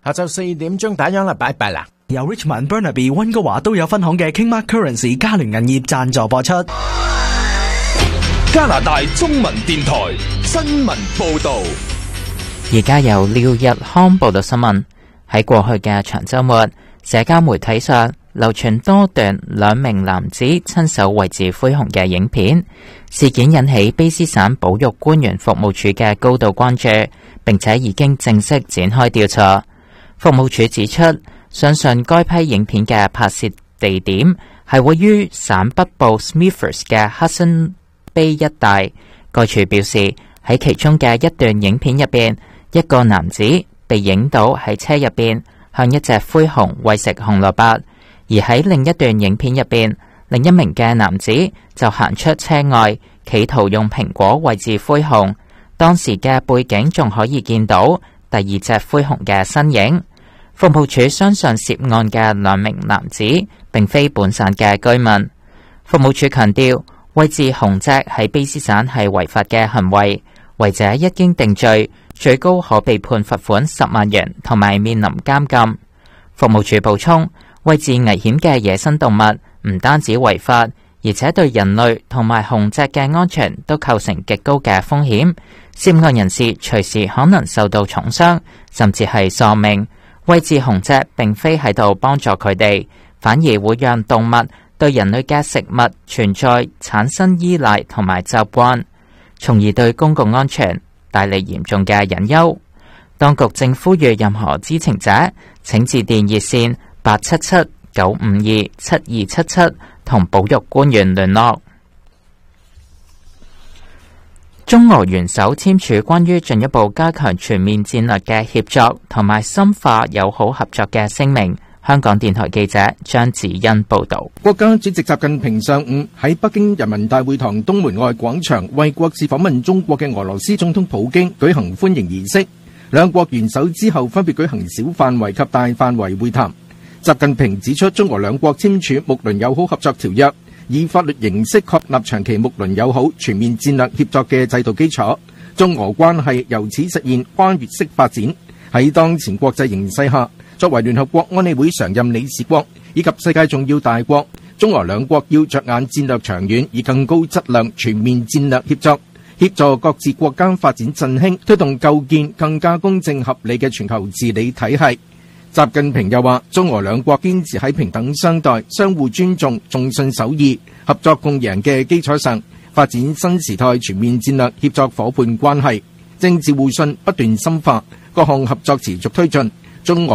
下晝4點鐘打烊啦，拜拜啦。 由 Richmond、Burnaby、溫哥華都有分行嘅 Kingmark Currency 嘉聯銀業贊助播出。 加拿大中文電台新聞報道。 而家由廖日康報道新聞。喺過去嘅長週末，社交媒體上流傳多段兩名男子親手繪製灰熊嘅影片，事件引起卑詩省保育官員服務處嘅高度關注，並且已經正式展開調查。服務處指出，相信該批影片嘅拍攝地點係位於省北部 Smithers 嘅 Hudson Bay 一帶。該處表示，喺其中嘅一段影片入邊，一個男子被影到喺車入邊向一隻灰熊餵食紅蘿蔔，而喺另一段影片入邊，另一名嘅男子就行出車外，企圖用蘋果餵飼灰熊。當時嘅背景仲可以見到第二隻灰熊嘅身影。服務處相信涉案嘅兩名男子並非本省嘅居民。服務處強調，餵飼熊隻喺卑詩省係違法嘅行為，違者一經定罪，最高可被判罰款10萬元同埋面臨監禁。服務處補充，餵飼危險嘅野生動物唔單止違法，而且對人類同埋熊隻嘅安全都構成極高嘅風險。涉案人士隨時可能受到重傷，甚至係喪命。餵飼熊隻並非喺度幫助佢哋，反而會讓動物對人類嘅食物存在產生依賴同埋習慣，從而對公共安全帶嚟嚴重嘅隱憂。當局正呼籲任何知情者請致電熱線877-952-7277同保育官員聯絡。中俄元首簽署關於進一步加強全面戰略嘅協作同埋深化友好合作嘅聲明。香港電台記者張子欣報道。 國家主席習近平上午喺北京人民大會堂東門外廣場為國事訪問中國嘅俄羅斯總統普京舉行歡迎儀式。兩國元首之後分別舉行小範圍及大範圍會談。習近平指出，中俄兩國簽署睦鄰友好合作條約，以法律形式確立長期睦鄰友好全面戰略協作嘅制度基礎，中俄關係由此實現跨越式發展。喺當前國際形勢下，作為聯合國安理會常任理事國以及世界重要大國，中俄兩國要着眼戰略長遠，以更高質量全面戰略協作，協助各自國家發展振興，推動構建更加公正合理嘅全球治理體系。習近平又話，中俄兩國堅持喺平等相待、相互尊重、重信守義、合作共贏嘅基礎上，發展新時代全面戰略協作夥伴關係，政治互信不斷深化，各項合作持續推進。中俄